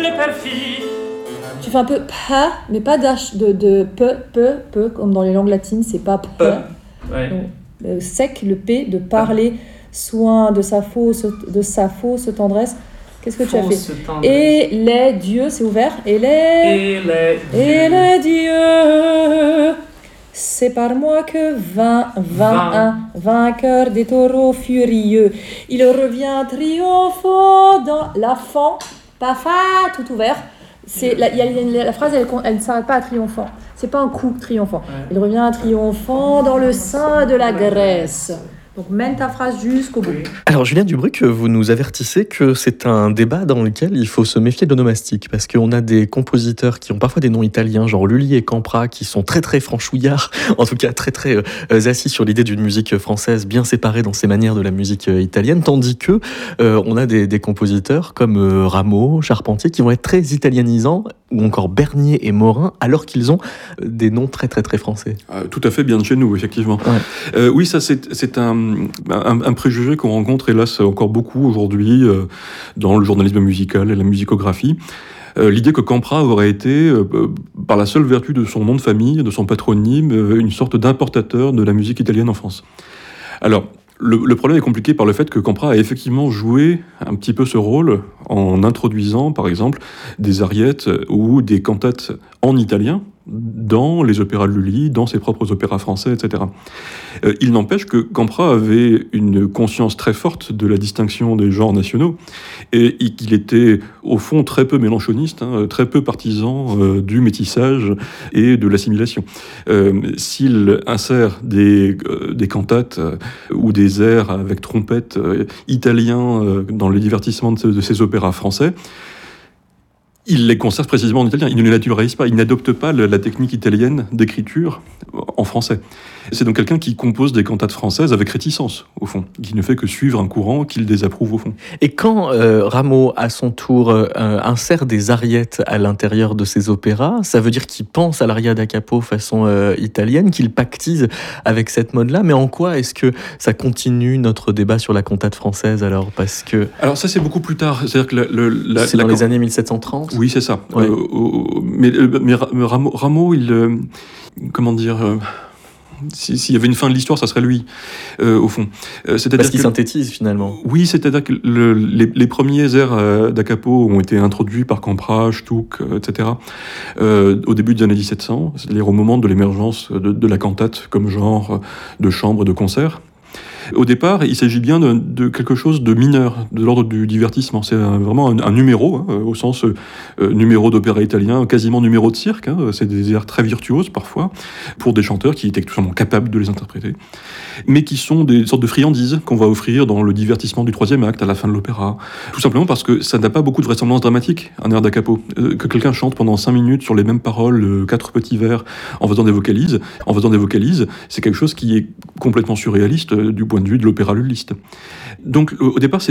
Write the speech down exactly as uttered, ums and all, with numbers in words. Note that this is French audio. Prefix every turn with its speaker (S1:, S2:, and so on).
S1: quelle perfide.
S2: Tu fais un peu p, mais pas d'h, de, de p, p, p, comme dans les langues latines, c'est pas p.
S1: Ouais.
S2: Donc, euh, sec, le p, de parler, soin de sa fausse, de sa fausse tendresse. Qu'est-ce que tu as fait? Et les dieux, c'est ouvert. Et les...
S1: Et les dieux.
S2: Et les dieux. C'est par moi que vint, vint un vainqueur des taureaux furieux. Il revient triomphant dans la fan, pas fa, tout ouvert. C'est, la, y a, y a, la phrase, elle, elle ne s'arrête pas à triomphant. C'est pas un coup triomphant. Ouais. Il revient triomphant dans le sein de la Grèce. Donc mène ta phrase jusqu'au bout.
S3: Alors Julien Dubruck, vous nous avertissez que c'est un débat dans lequel il faut se méfier de l'onomastique, parce qu'on a des compositeurs qui ont parfois des noms italiens, genre Lully et Campra, qui sont très très franchouillards, en tout cas très très euh, assis sur l'idée d'une musique française bien séparée dans ses manières de la musique euh, italienne, tandis que euh, on a des, des compositeurs comme euh, Rameau, Charpentier, qui vont être très italianisants, ou encore Bernier et Morin, alors qu'ils ont des noms très très très français.
S4: Ah, tout à fait bien de chez nous, effectivement. Ouais. Euh, oui, ça c'est, c'est un Un, un préjugé qu'on rencontre hélas encore beaucoup aujourd'hui euh, dans le journalisme musical et la musicographie. Euh, l'idée que Campra aurait été, euh, par la seule vertu de son nom de famille, de son patronyme, euh, une sorte d'importateur de la musique italienne en France. Alors, le, le problème est compliqué par le fait que Campra a effectivement joué un petit peu ce rôle en introduisant, par exemple, des ariettes ou des cantates en italien dans les opéras de Lully, dans ses propres opéras français, et cetera. Euh, il n'empêche que Campra avait une conscience très forte de la distinction des genres nationaux et qu'il était, au fond, très peu mélanchoniste, hein, très peu partisan euh, du métissage et de l'assimilation. Euh, s'il insère des, euh, des cantates euh, ou des airs avec trompette euh, italiens euh, dans le divertissement de, de ses opéras français, il les conserve précisément en italien. Il ne les naturalise pas. Il n'adopte pas la technique italienne d'écriture en français. C'est donc quelqu'un qui compose des cantates françaises avec réticence, au fond, qui ne fait que suivre un courant qu'il désapprouve, au fond.
S3: Et quand euh, Rameau, à son tour, euh, insère des ariettes à l'intérieur de ses opéras, ça veut dire qu'il pense à l'aria da capo façon euh, italienne, qu'il pactise avec cette mode-là. Mais en quoi est-ce que ça continue notre débat sur la cantate française, alors? Parce que...
S4: Alors ça, c'est beaucoup plus tard. C'est-à-dire que la, le, la,
S3: c'est
S4: la,
S3: dans
S4: la...
S3: les années mille sept cent trente.
S4: Oui, c'est ça.
S3: Ouais.
S4: Euh, euh, mais, mais, mais Rameau, Rameau, il... Euh, comment dire... Euh, S'il si y avait une fin de l'histoire, ça serait lui, euh, au fond.
S3: Euh, c'est-à-dire Parce qu'il que, synthétise, finalement.
S4: Oui, c'est-à-dire que le, les, les premiers airs euh, da capo ont été introduits par Campra, Stuck, euh, et cetera, euh, au début des années dix-sept cents, c'est-à-dire au moment de l'émergence de, de la cantate comme genre de chambre de concert. Au départ, il s'agit bien de, de quelque chose de mineur, de l'ordre du divertissement. C'est un, vraiment un, un numéro, hein, au sens euh, numéro d'opéra italien, quasiment numéro de cirque. Hein, c'est des airs très virtuoses parfois, pour des chanteurs qui étaient tout simplement capables de les interpréter, mais qui sont des sortes de friandises qu'on va offrir dans le divertissement du troisième acte, à la fin de l'opéra. Tout simplement parce que ça n'a pas beaucoup de vraisemblance dramatique, un air da capo. Euh, que quelqu'un chante pendant cinq minutes sur les mêmes paroles, euh, quatre petits vers, en faisant des vocalises, en faisant des vocalises, c'est quelque chose qui est complètement surréaliste euh, du point de vue de l'opéra lulliste. Donc au départ, c'est